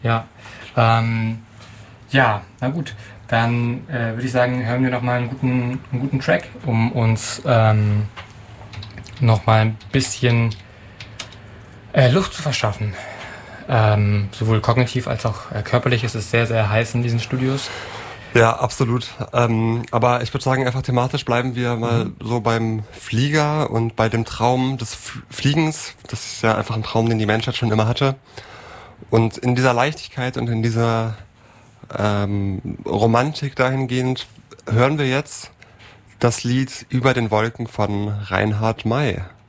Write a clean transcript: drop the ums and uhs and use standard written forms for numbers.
Ja, ähm, ja, na gut. Dann würde ich sagen, hören wir nochmal einen guten Track, um uns nochmal ein bisschen Luft zu verschaffen. Sowohl kognitiv als auch körperlich ist es sehr, sehr heiß in diesen Studios. Ja, absolut. Aber ich würde sagen, einfach thematisch bleiben wir mal so beim Flieger und bei dem Traum des Fliegens. Das ist ja einfach ein Traum, den die Menschheit schon immer hatte. Und in dieser Leichtigkeit und in dieser Romantik dahingehend hören wir jetzt das Lied Über den Wolken von Reinhard May.